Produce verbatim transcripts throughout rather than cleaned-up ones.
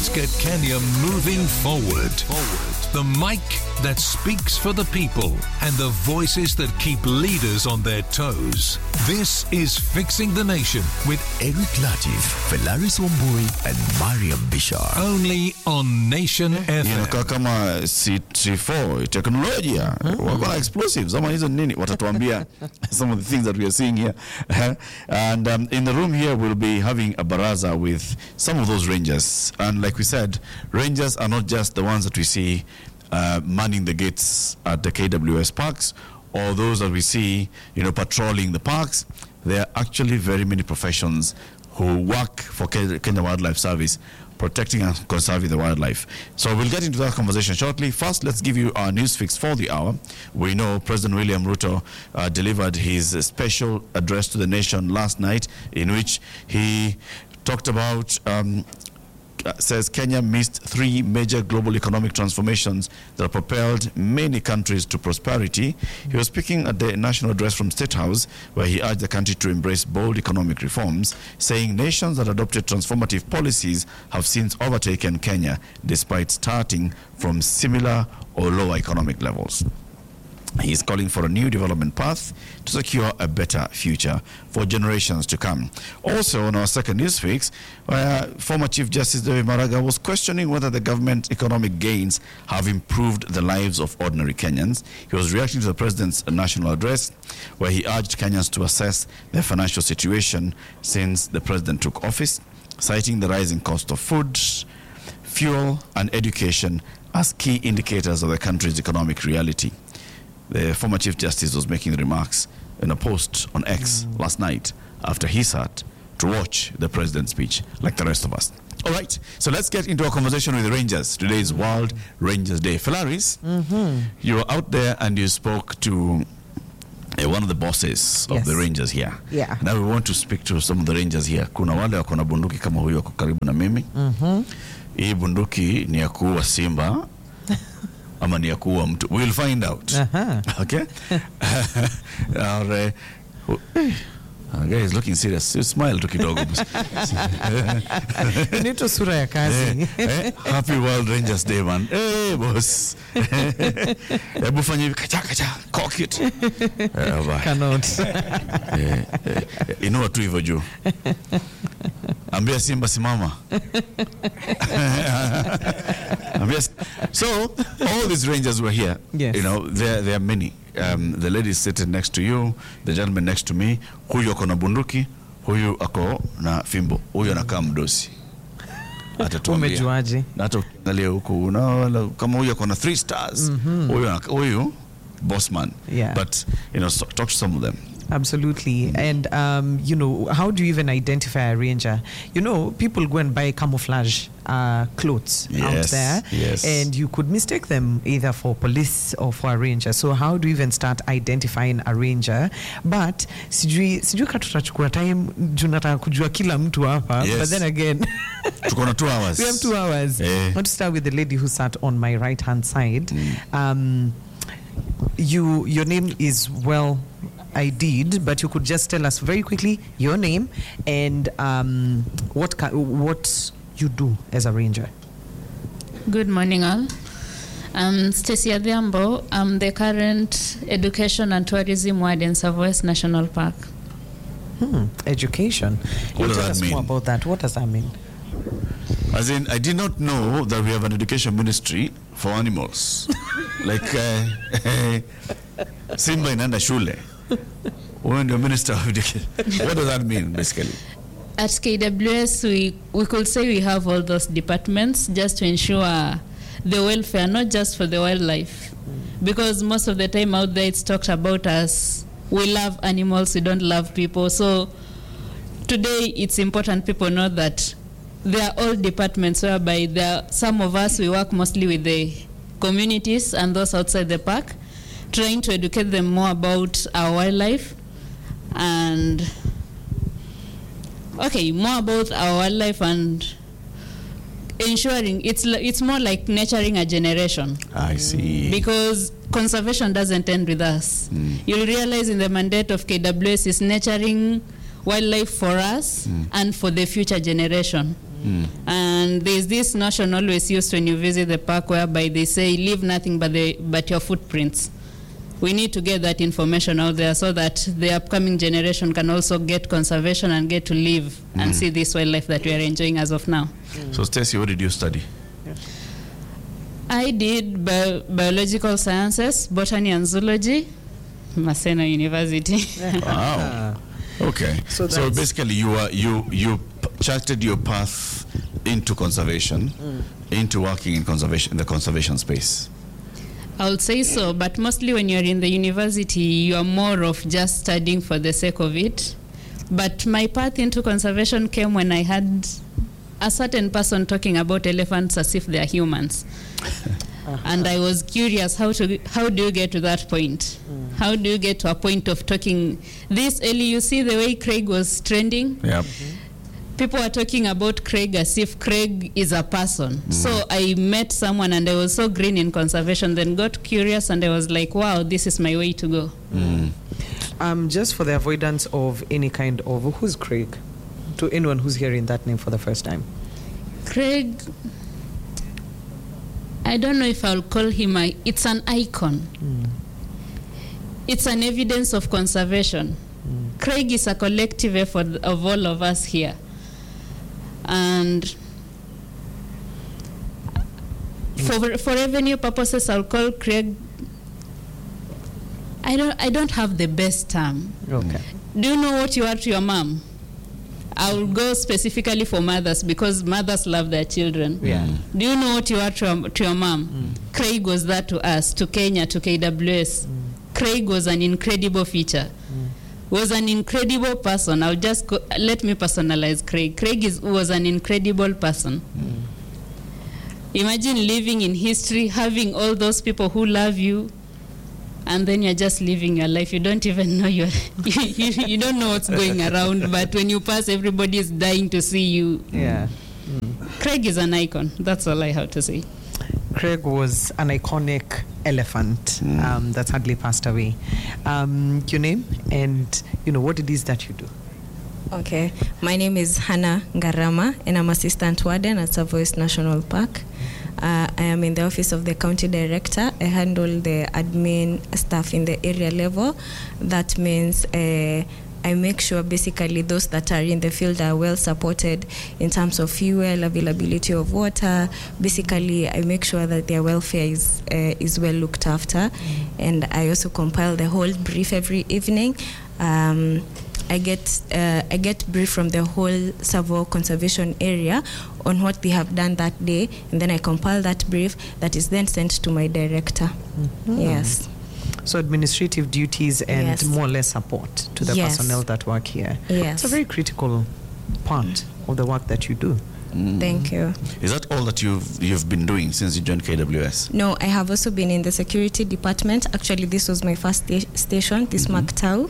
Let's get Kenya moving forward. Forward. The mic that speaks for the people and the voices that keep leaders on their toes. This is Fixing the Nation with Eric Latif, Felaris Wambui, and Mariam Bishar. Only on Nation F M. Inakaa kama C four teknolojia, wako na explosives ama hizo nini, watatuambia some of the things that we are seeing here. And um, in the room here we'll be having a baraza with some of those rangers. And like we said, rangers are not just the ones that we see uh, manning the gates at the K W S parks, or those that we see, you know, patrolling the parks. There are actually very many professions who work for Kenya Wildlife Service, protecting and conserving the wildlife. So we'll get into that conversation shortly. First, let's give you our news fix for the hour. We know President William Ruto uh, delivered his special address to the nation last night, in which he talked about um, Uh, says Kenya missed three major global economic transformations that propelled many countries to prosperity. He was speaking at the national address from State House, where he urged the country to embrace bold economic reforms, saying nations that adopted transformative policies have since overtaken Kenya, despite starting from similar or lower economic levels. He is calling for a new development path to secure a better future for generations to come. Also, on our second news fix, uh, former Chief Justice David Maraga was questioning whether the government's economic gains have improved the lives of ordinary Kenyans. He was reacting to the president's national address, where he urged Kenyans to assess their financial situation since the president took office, citing the rising cost of food, fuel, and education as key indicators of the country's economic reality. The former Chief Justice was making remarks in a post on X mm. last night after he sat to watch the president's speech, like the rest of us. All right, so let's get into our conversation with the Rangers. Today is World Rangers Day. Felaris, mm-hmm. you were out there and you spoke to uh, one of the bosses yes. of the Rangers here. Yeah. Now we want to speak to some of the Rangers here. Kuna wale wako na bunduki kama huyo wako karibu na mimi. Mm-hmm. Hii bunduki ni ya kuua simba. ama ni ya kuua mtu. We'll find out. Uh-huh. Okay? Our, uh, our guy is looking serious. You smile tu kidogo. Nito sura ya kazi. Eh, happy World Rangers Day, man. Hey, boss. Hebu fanya hivi kacha kacha cock it. Cannot. Eh, inua tu hivyo juu. Ambia simba simama. So all these rangers were here. Yes. You know, there there are many. Um, the lady sitting next to you, the gentleman next to me, huyu ako na bunduki, huyu ako na fimbo, huyu anakaa mdosi. Atatuambia. Umejuaje? Na hata ukiangalia huko unaona kama huyu ako na three stars. Mm-hmm. Huyu huyu boss man. Yeah. But you know, so, talk to some of them. Absolutely. And, um, you know, how do you even identify a ranger? You know, people go and buy camouflage uh, clothes yes, out there. Yes. And you could mistake them either for police or for a ranger. So how do you even start identifying a ranger? But, sijui, sijui katutachukua time, junataka kujua kila mtu hapa. Yes. But then again, tuko na two hours. We have two hours. Eh. I want to start with the lady who sat on my right-hand side. Mm. Um, you, your name is well... I did, but you could just tell us very quickly your name and um, what ca- what you do as a ranger. Good morning, all. I'm Stacey Adhiambo. I'm the current Education and Tourism Ward in Savoy's National Park. Hmm. Education. What you does tell that us mean? more about that. What does that mean? As in, I did not know that we have an education ministry for animals. Like, uh, Simba inaenda shule. When the Minister of Education. What does that mean, basically? At K W S, we, we could say we have all those departments just to ensure the welfare, not just for the wildlife. Because most of the time out there, it's talked about as we love animals, we don't love people. So today, it's important people know that there are all departments whereby there are, some of us, we work mostly with the communities and those outside the park, trying to educate them more about our wildlife and okay more about our wildlife and ensuring it's it's more like nurturing a generation. I see. Because conservation doesn't end with us. Mm. You'll realize in the mandate of K W S is nurturing wildlife for us mm. and for the future generation. Mm. And And there's this notion always used when you visit the park whereby they say, leave nothing but, the, but your footprints. We need to get that information out there so that the upcoming generation can also get conservation and get to live mm. and see this wildlife that we are enjoying as of now. Mm. So, Stacey, what did you study? I did bio- biological sciences, botany and zoology, Maseno University. Wow. Okay. So, so basically, you are you you charted your path into conservation, mm. into working in conservation in the conservation space. I would say so, but mostly when you're in the university, you are more of just studying for the sake of it. But my path into conservation came when I had a certain person talking about elephants as if they are humans. Uh-huh. And I was curious, how to how do you get to that point? Mm. How do you get to a point of talking this early? You see the way Craig was trending? Yep. Mm-hmm. People are talking about Craig as if Craig is a person. Mm. So I met someone and I was so green in conservation, then got curious and I was like, wow, this is my way to go. Mm. Um, just for the avoidance of any kind of, who's Craig? To anyone who's hearing that name for the first time. Craig, I don't know if I'll call him a, it's an icon. Mm. It's an evidence of conservation. Mm. Craig is a collective effort of all of us here. And for for revenue purposes, I'll call Craig. I don't I don't have the best term. Okay. Do you know what you are to your mom? I will go specifically for mothers because mothers love their children. Yeah. Do you know what you are to your, to your mom? Mm. Craig was that to us, to Kenya, to K W S. Mm. Craig was an incredible feature. Mm. Was an incredible person. I'll just go, let me personalize Craig. Craig is, was an incredible person. Mm. Imagine living in history, having all those people who love you, and then you're just living your life. You don't even know you're, you, you, you don't know what's going around, but when you pass, everybody is dying to see you. Yeah. Mm. Craig is an icon. That's all I have to say. Craig was an iconic elephant mm. um, that sadly passed away. Um, your name and, you know, what it is that you do. Okay. My name is Hannah Ngarama, and I'm assistant warden at Savoy National Park. Uh, I am in the office of the county director. I handle the admin staff in the area level. That means uh, I make sure basically those that are in the field are well supported in terms of fuel, availability of water. Basically, I make sure that their welfare is uh, is well looked after. Mm. And I also compile the whole brief every evening. Um, I get uh, I get brief from the whole Savo conservation area on what they have done that day, and then I compile that brief that is then sent to my director. Mm-hmm. Yes. So administrative duties and yes. more or less support to the yes. personnel that work here. Yes. It's a very critical part of the work that you do. Mm. Thank you. Is that all that you've you've been doing since you joined K W S? No, I have also been in the security department. Actually, this was my first sta- station, this mm-hmm. Maktau.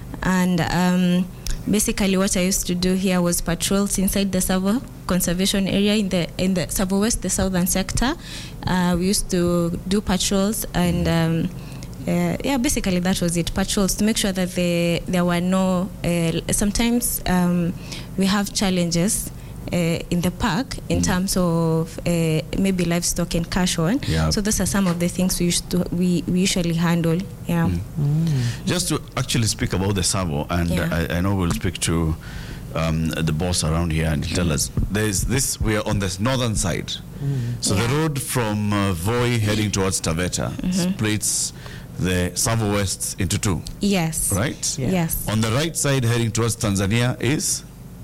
And um, basically what I used to do here was patrols inside the Savo conservation area in the in the Savo West, the southern sector. Uh, we used to do patrols and um, uh, yeah, basically that was it. Patrols to make sure that they, there were no. Uh, sometimes um, we have challenges. Uh, in the park in mm. terms of uh, maybe livestock and cash on. Yeah. So those are some of the things we used to we, we usually handle. Yeah. Mm. Mm. Just to actually speak about the Savo, and yeah. I, I know we'll speak to um, the boss around here and he'll tell us. There's this. We are on the northern side, mm. so yeah. the road from uh, Voi heading towards Taveta mm-hmm. splits the Savo West into two. Yes. Right. Yeah. Yes. On the right side heading towards Tanzania is.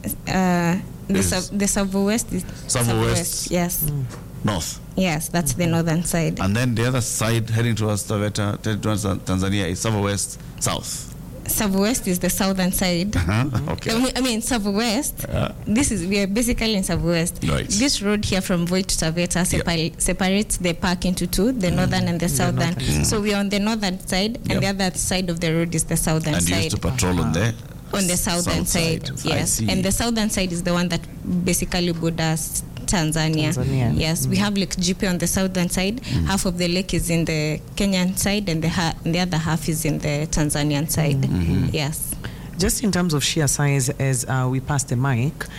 Uh, The, sub, the Savo West is Savo West, yes. Mm. North. Yes, that's mm-hmm. the northern side. And then the other side heading towards Taveta, towards Tanzania is Savo West South. Savo West is the southern side. Uh-huh. Okay. I mean, I mean Savo West. Uh, this is we are basically in Savo West. Right. This road here from Voi to Taveta separa- yep. separates the park into two: the mm. northern and the southern. The mm. So we are on the northern side, and yep. the other side of the road is the southern and side. And you used to patrol on there. On the southern South side, side. yes. And the southern side is the one that basically borders Tanzania. Tanzania. Yes, mm. we have Lake Jipe on the southern side. Mm. Half of the lake is in the Kenyan side, and the, ha- the other half is in the Tanzanian side. Mm-hmm. Yes. Just in terms of sheer size, as uh, we pass the mic, yeah.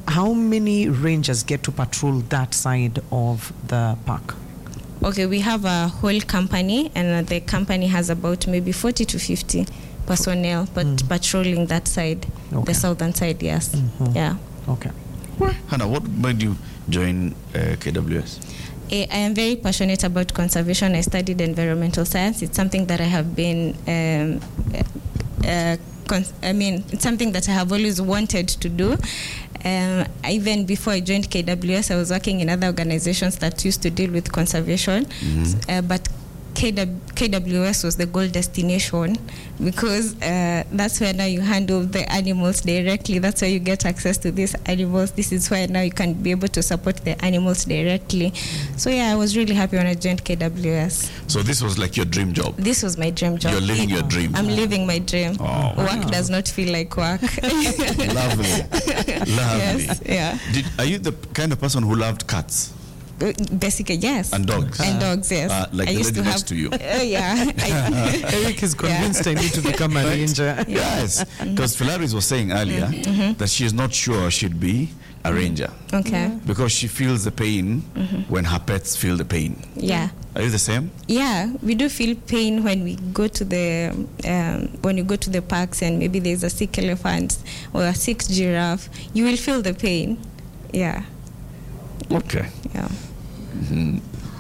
how many rangers get to patrol that side of the park? Okay, we have a whole company, and the company has about maybe forty to fifty personnel, but mm. patrolling that side, okay. the southern side, yes. Mm-hmm. Yeah. Okay. Hannah, what made you join uh, K W S? I am very passionate about conservation. I studied environmental science. It's something that I have been, um, uh, cons- I mean, it's something that I have always wanted to do. Um, even before I joined K W S, I was working in other organizations that used to deal with conservation. Mm-hmm. Uh, but K W S was the goal destination because uh, that's where now you handle the animals directly. That's where you get access to these animals. This is where now you can be able to support the animals directly. So yeah, I was really happy when I joined K W S. So this was like your dream job? This was my dream job. You're living your dream. I'm living my dream. Oh, work wow. does not feel like work. Lovely. Lovely. Yes, yeah. Did, are you the kind of person who loved cats? Basically, yes. And dogs? And dogs, yes. Uh, like I the used lady to next have, to you? Uh, yeah. I, Eric is convinced yeah. I need to become a ranger. Yes, because Philaris was saying earlier mm-hmm. that she is not sure she'd be a ranger. Okay. Because she feels the pain mm-hmm. when her pets feel the pain. Yeah. Are you the same? Yeah, we do feel pain when we go to the um, when you go to the parks and maybe there's a sick elephant or a sick giraffe. You will feel the pain. Yeah. Okay. Yeah. Mm-hmm.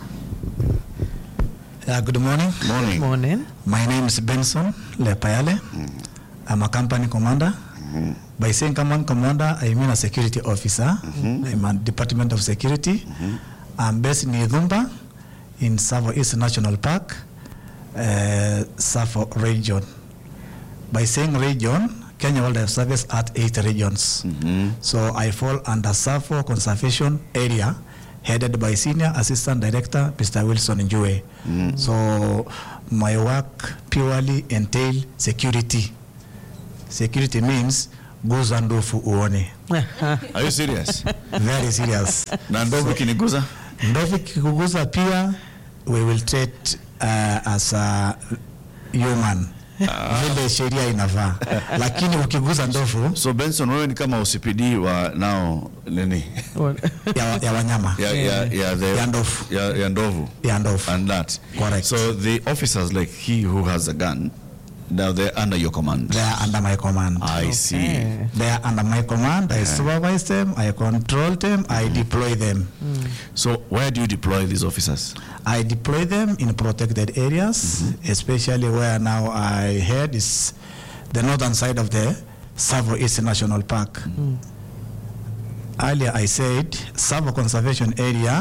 Uh, good morning. Morning. Morning. My name is Benson Lepayale. Mm-hmm. I'm a company commander. Mm-hmm. By saying command commander, I mean a security officer. Mm-hmm. I'm a Department of Security. Mm-hmm. I'm based in Idumba, in Savo East National Park, uh, Savo region. By saying region, Kenya Wildlife Service at eight regions. Mm-hmm. So I fall under Savo Conservation Area, headed by Senior Assistant Director, Mister Wilson Njue. Mm-hmm. So my work purely entails security. Security means guza ndofu uone. Are you serious? Very serious. Na ndovu kiniguza? Ndovu kikuguza pia, we will treat uh, as a human. Vile sheria inavaa. Lakini ukiguza ndovu. So Benson, wewe ni kama O C P D wa nao nini? ya, ya wanyama. Ya, ya, ya, the, ya ndovu. Ya, ya ndovu. Ya ndovu. And that. Correct. So the officers like he who has a gun, now they're under your command. They are under my command. I okay. see. They are under my command. I supervise them. I control them. Mm. I deploy them. Mm. So where do you deploy these officers? I deploy them in protected areas, mm-hmm. especially where now I head is the northern side of the Savo East National Park. Mm. Earlier I said Savo Conservation Area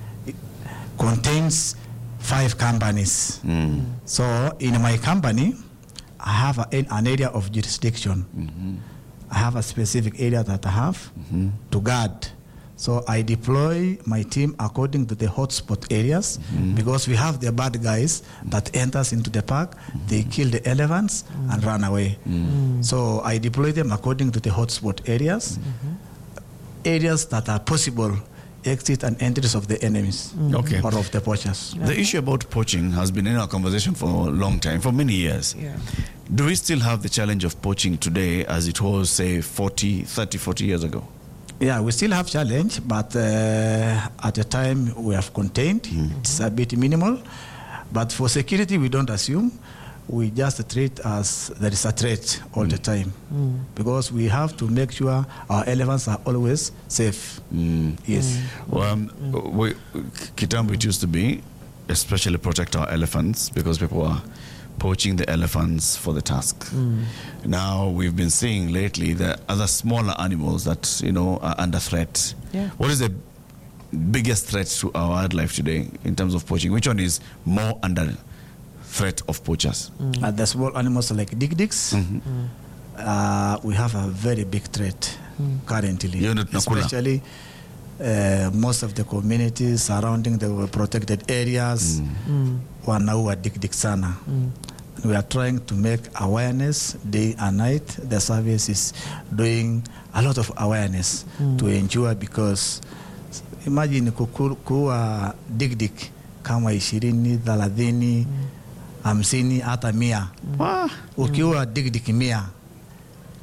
contains five companies. Mm. So in my company, I have a, an area of jurisdiction. Mm-hmm. I have a specific area that I have mm-hmm. to guard. So I deploy my team according to the hotspot areas mm-hmm. because we have the bad guys that enters into the park, mm-hmm. they kill the elephants mm-hmm. and run away. Mm-hmm. So I deploy them according to the hotspot areas, mm-hmm. areas that are possible exit and entries of the enemies mm-hmm. okay. or of the poachers. The okay. issue about poaching has been in our conversation for a long time, for many years. Yeah. Do we still have the challenge of poaching today as it was, say, forty, thirty, forty years ago? Yeah, we still have challenge, but uh, at the time we have contained. Mm-hmm. It's a bit minimal. But for security, we don't assume. We just treat as there is a threat all mm. the time. Mm. Because we have to make sure our elephants are always safe. Mm. Yes. Mm. Well, um, mm. we, Kitambo, it used to be, especially protect our elephants because people are poaching the elephants for the tusk. Mm. Now we've been seeing lately the other smaller animals that, you know, are under threat. Yeah. What is the biggest threat to our wildlife today in terms of poaching? Which one is more under threat of poachers? Mm. Uh, the small animals like dig-digs, mm-hmm. mm. uh, we have a very big threat mm. currently. Especially uh, most of the communities surrounding the protected areas mm. mm. wanaua dig-dig sana. Mm. We are trying to make awareness day and night. The service is doing a lot of awareness mm. to ensure, because imagine kuwa dig-dig kama ishirini, thelathini, hamsini, hata mia. Mm. Ukiwa dig-dig mia,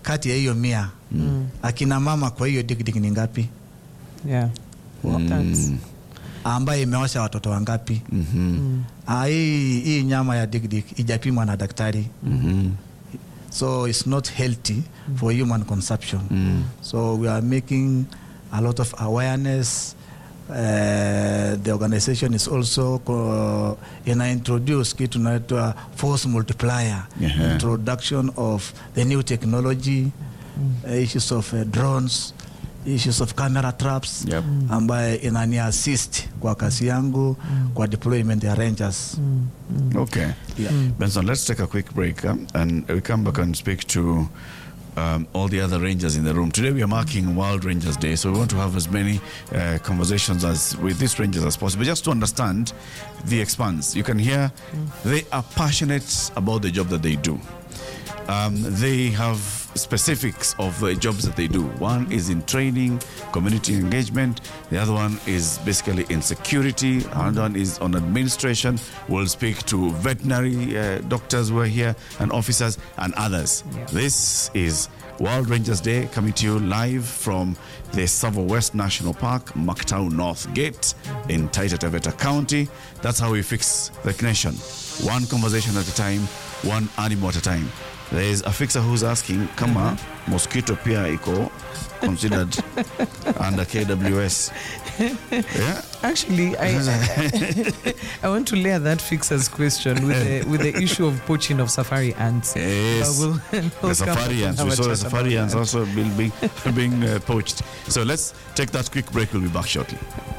kati ya hiyo mia mm. akina mama kwa hiyo digdig ni ngapi? Yeah. Mm. That's, ambaye imeosha watoto wangapi? Mhm. mm. Ah, hii hii nyama ya digdig ijapimwa na daktari. Mhm. So it's not healthy mm. for human consumption. Mm. So we are making a lot of awareness. Uh, the organization is also uh, ina introduce kitu naitwa force multiplier, Yeah. introduction of the new technology, mm. uh, issues of uh, drones, issues of camera traps, Yep. ambaye inani assist kwa kazi yangu mm. kwa deployment ya rangers. Mm. Mm. Okay. Yeah. Benson, let's take a quick break huh? and we come back and speak to um, all the other rangers in the room. Today we are marking World Rangers Day, so we want to have as many uh, conversations as with these rangers as possible, just to understand the expanse. You can hear mm. they are passionate about the job that they do. Um, they have specifics of the jobs that they do. One is in training, community engagement. The other one is basically in security. Another one is on administration. We'll speak to veterinary uh, doctors who are here and officers and others. Yeah. This is World Rangers Day, coming to you live from the Savo West National Park, Mactau North Gate in Taita Taveta County. That's how we fix the nation. One conversation at a time, one animal at a time. There is a fixer who's asking, kama mm-hmm. mosquito pia iko considered under K W S. Yeah? Actually, I, I, I want to layer that fixer's question with the, with the issue of poaching of safari ants. Yes. Uh, we'll, we'll the safari ants. We saw the safari ants also being, being, being uh, poached. So let's take that quick break. We'll be back shortly.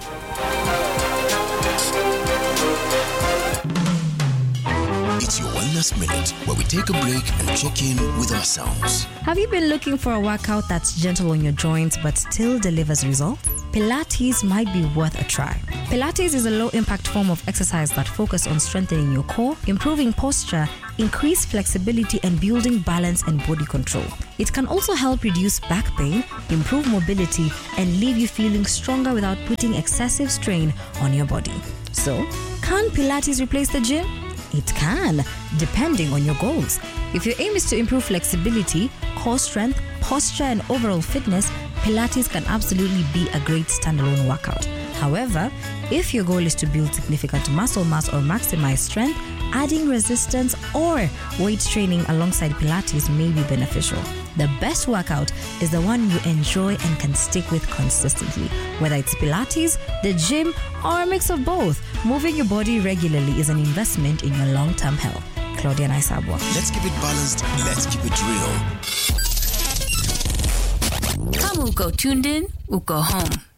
It's your Wellness Minute, where we take a break and check in with ourselves. Have you been looking for a workout that's gentle on your joints but still delivers results? Pilates might be worth a try. Pilates is a low-impact form of exercise that focuses on strengthening your core, improving posture, increase flexibility, and building balance and body control. It can also help reduce back pain, improve mobility, and leave you feeling stronger without putting excessive strain on your body. So, can Pilates replace the gym? It can, depending on your goals. If your aim is to improve flexibility, core strength, posture, and overall fitness, Pilates can absolutely be a great standalone workout. However, if your goal is to build significant muscle mass or maximize strength, adding resistance or weight training alongside Pilates may be beneficial. The best workout is the one you enjoy and can stick with consistently. Whether it's Pilates, the gym, or a mix of both, moving your body regularly is an investment in your long-term health. Claudia Naisabwa. Let's keep it balanced. Let's keep it real. Kama uko tuned in, uko home.